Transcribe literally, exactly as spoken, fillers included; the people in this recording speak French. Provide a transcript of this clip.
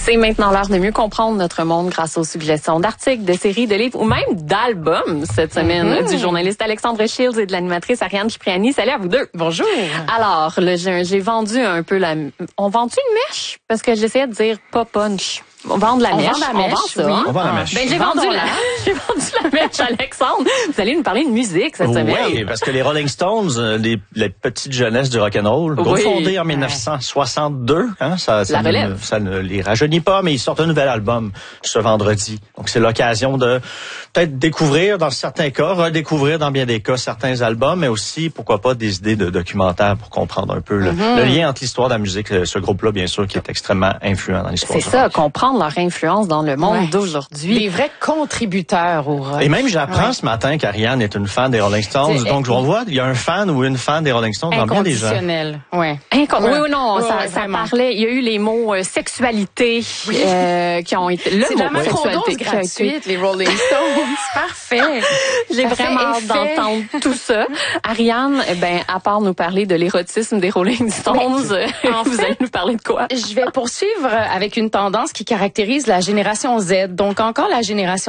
C'est maintenant l'heure de mieux comprendre notre monde grâce aux suggestions d'articles, de séries, de livres ou même d'albums cette semaine mm-hmm. du journaliste Alexandre Shields et de l'animatrice Ariane Cipriani. Salut à vous deux. Bonjour. Alors, le, j'ai, j'ai vendu un peu la... On vend-tu une mèche? Parce que j'essayais de dire pas punch. On vend de la on mèche. Vend la mèche. On vend ça. Oui. Hein? On vend la mèche. Ben, j'ai vendu la... j'ai vendu la mèche, Alexandre. Vous allez nous parler de musique cette semaine. Oui, parce que les Rolling Stones, les, les petites jeunesses du rock'n'roll, oui. fondés en dix-neuf cent soixante-deux, hein, ça, ça, la ne, ça ne les rajeunit pas, mais ils sortent un nouvel album ce vendredi. Donc, c'est l'occasion de peut-être découvrir, dans certains cas, redécouvrir dans bien des cas certains albums, mais aussi, pourquoi pas, des idées de documentaires pour comprendre un peu le, mm-hmm. le lien entre l'histoire de la musique, ce groupe-là, bien sûr, qui est extrêmement influent dans l'histoire. C'est ça, rock. Comprendre leur influence dans le monde ouais. d'aujourd'hui. Des vrais contributeurs au rock. Et même, j'apprends ouais. ce matin qu'Ariane est une fan des Rolling Stones. C'est donc, on voit, il y a un fan ou une fan des Rolling Stones dans bien des gens. Inconditionnel. Ouais. Incon- ouais. Oui, oui, non, ouais, ça, ouais, ça parlait, il y a eu les mots euh, sexualité oui. euh, qui ont été... Le c'est mot de la microdose gratuite, les Rolling Stones. Parfait. J'ai ça vraiment hâte d'entendre tout ça. Ariane, eh ben, à part nous parler de l'érotisme des Rolling Stones, oui. en vous fait, allez nous parler de quoi? Je vais poursuivre avec une tendance qui caractérise la génération Z. Donc, encore la génération